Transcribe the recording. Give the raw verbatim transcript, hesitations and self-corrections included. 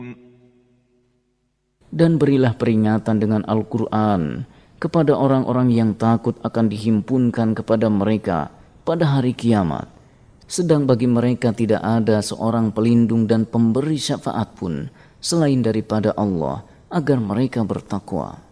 Dan berilah peringatan dengan Al-Quran kepada orang-orang yang takut akan dihimpunkan kepada mereka pada hari kiamat. Sedang bagi mereka tidak ada seorang pelindung dan pemberi syafaat pun selain daripada Allah agar mereka bertakwa.